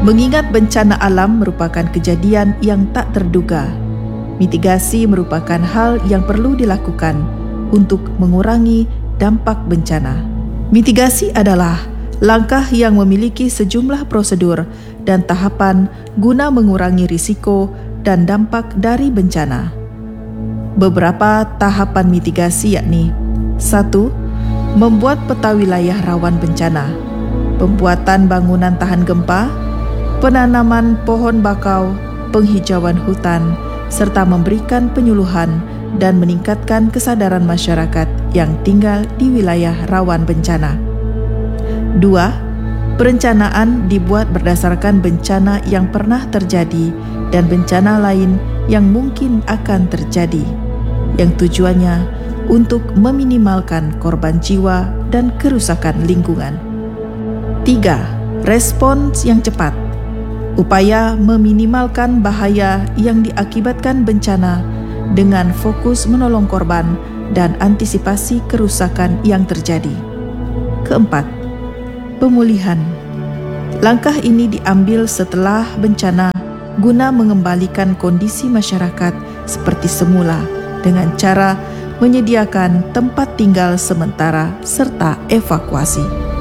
Mengingat bencana alam merupakan kejadian yang tak terduga, mitigasi merupakan hal yang perlu dilakukan untuk mengurangi dampak bencana. Mitigasi adalah langkah yang memiliki sejumlah prosedur dan tahapan guna mengurangi risiko dan dampak dari bencana. Beberapa tahapan mitigasi yakni: 1. Membuat peta wilayah rawan bencana, pembuatan bangunan tahan gempa, penanaman pohon bakau, penghijauan hutan, serta memberikan penyuluhan dan meningkatkan kesadaran masyarakat yang tinggal di wilayah rawan bencana. 2. Perencanaan dibuat berdasarkan bencana yang pernah terjadi dan bencana lain yang mungkin akan terjadi, yang tujuannya untuk meminimalkan korban jiwa dan kerusakan lingkungan. 3. Respons yang cepat, upaya meminimalkan bahaya yang diakibatkan bencana dengan fokus menolong korban dan antisipasi kerusakan yang terjadi. 4. Pemulihan. Langkah ini diambil setelah bencana guna mengembalikan kondisi masyarakat seperti semula dengan cara menyediakan tempat tinggal sementara serta evakuasi.